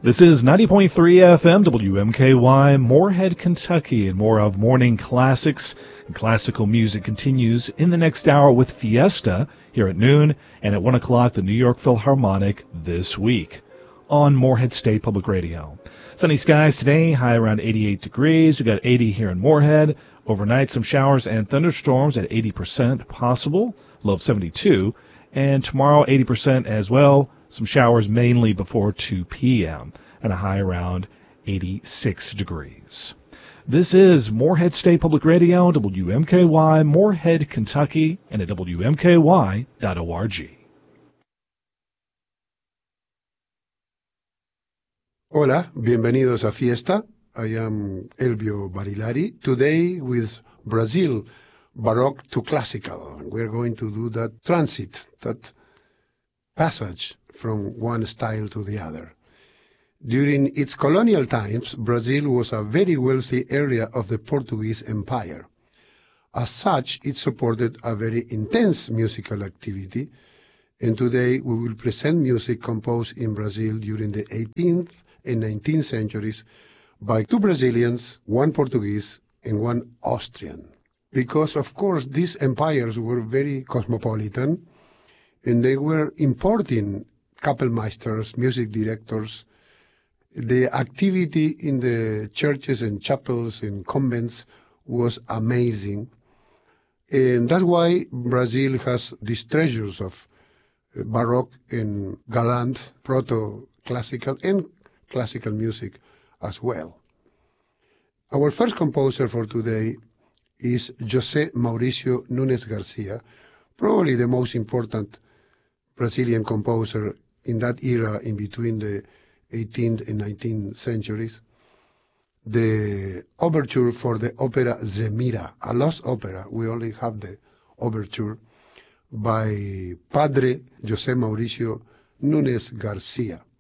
This is 90.3 FM WMKY, Moorhead, Kentucky, and more of Morning Classics. And classical music continues in the next hour with Fiesta here at noon, and at 1 o'clock the New York Philharmonic this week on Moorhead State Public Radio. Sunny skies today, high around 88 degrees. We got 80 here in Moorhead. Overnight, some showers and thunderstorms at 80% possible, low of 72. And tomorrow, 80% as well. Some showers mainly before 2 p.m. and a high around 86 degrees. This is Moorhead State Public Radio, WMKY, Moorhead, Kentucky, and at WMKY.org. Hola, bienvenidos a Fiesta. I am Elvio Barilari. Today with Brazil, Baroque to Classical. We're going to do that transit, that passage from one style to the other. During its colonial times, Brazil was a very wealthy area of the Portuguese Empire. As such, it supported a very intense musical activity, and today we will present music composed in Brazil during the 18th and 19th centuries by two Brazilians, one Portuguese, and one Austrian. Because, of course, these empires were very cosmopolitan, and they were importing Kapellmeisters, music directors. The activity in the churches and chapels and convents was amazing. And that's why Brazil has these treasures of Baroque and Galant, proto-classical and classical music as well. Our first composer for today is José Mauricio Nunes Garcia, probably the most important Brazilian composer in that era in between the 18th and 19th centuries. The overture for the opera Zemira, a lost opera, we only have the overture, by Padre José Mauricio Nunes Garcia.